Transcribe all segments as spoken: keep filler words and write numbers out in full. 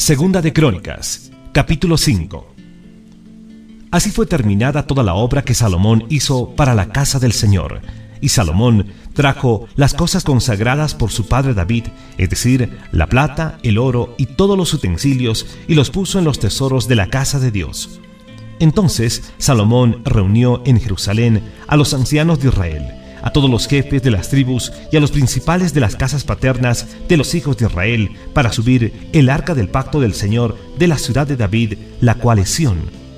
Segunda de Crónicas, capítulo cinco. Así fue terminada toda la obra que Salomón hizo para la casa del Señor. Y Salomón trajo las cosas consagradas por su padre David, es decir, la plata, el oro y todos los utensilios, y los puso en los tesoros de la casa de Dios. Entonces Salomón reunió en Jerusalén a los ancianos de Israel, a todos los jefes de las tribus y a los principales de las casas paternas de los hijos de Israel, para subir el arca del pacto del Señor de la ciudad de David, la cual es Sión.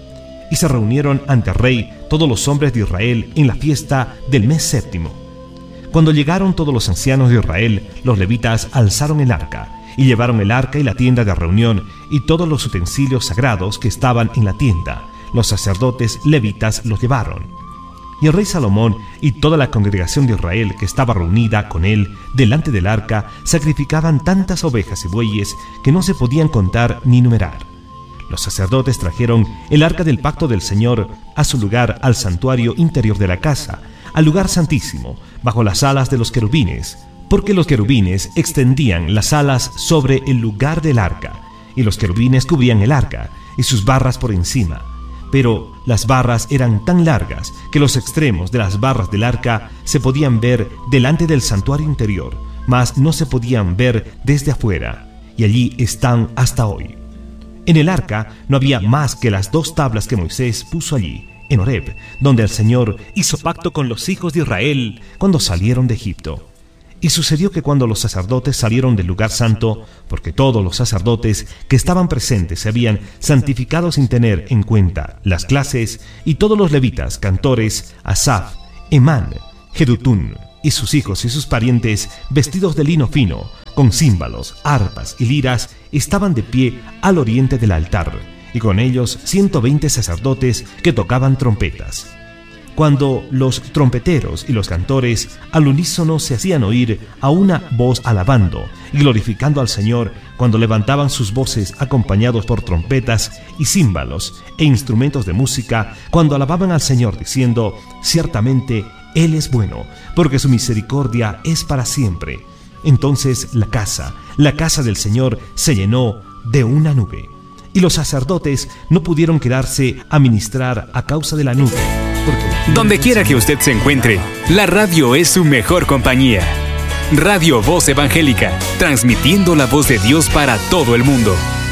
Y se reunieron ante el rey todos los hombres de Israel en la fiesta del mes séptimo. Cuando llegaron todos los ancianos de Israel, los levitas alzaron el arca, y llevaron el arca y la tienda de reunión, y todos los utensilios sagrados que estaban en la tienda. Los sacerdotes levitas los llevaron. Y el rey Salomón y toda la congregación de Israel que estaba reunida con él delante del arca sacrificaban tantas ovejas y bueyes que no se podían contar ni numerar. Los sacerdotes trajeron el arca del pacto del Señor a su lugar al santuario interior de la casa, al lugar santísimo, bajo las alas de los querubines, porque los querubines extendían las alas sobre el lugar del arca, y los querubines cubrían el arca y sus barras por encima. Pero las barras eran tan largas que los extremos de las barras del arca se podían ver delante del santuario interior, mas no se podían ver desde afuera, y allí están hasta hoy. En el arca no había más que las dos tablas que Moisés puso allí, en Horeb, donde el Señor hizo pacto con los hijos de Israel cuando salieron de Egipto. Y sucedió que cuando los sacerdotes salieron del lugar santo, porque todos los sacerdotes que estaban presentes se habían santificado sin tener en cuenta las clases, y todos los levitas, cantores, Asaf, Emán, Jedutún, y sus hijos y sus parientes, vestidos de lino fino, con címbalos, arpas y liras, estaban de pie al oriente del altar, y con ellos ciento veinte sacerdotes que tocaban trompetas. Cuando los trompeteros y los cantores al unísono se hacían oír a una voz alabando y glorificando al Señor, cuando levantaban sus voces acompañados por trompetas y címbalos e instrumentos de música, cuando alababan al Señor diciendo: ciertamente Él es bueno, porque su misericordia es para siempre. Entonces la casa, la casa del Señor se llenó de una nube, y los sacerdotes no pudieron quedarse a ministrar a causa de la nube. Donde quiera que usted se encuentre, la radio es su mejor compañía. Radio Voz Evangélica, transmitiendo la voz de Dios para todo el mundo.